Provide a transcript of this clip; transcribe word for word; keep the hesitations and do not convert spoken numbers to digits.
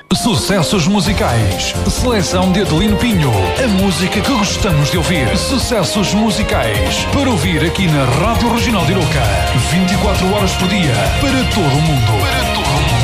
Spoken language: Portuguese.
Sucessos musicais. Seleção de Adelino Pinho. A música que gostamos de ouvir. Sucessos musicais. Para ouvir aqui na Rádio Regional de Aroca. vinte e quatro horas por dia. Para todo o mundo. Para todo o mundo.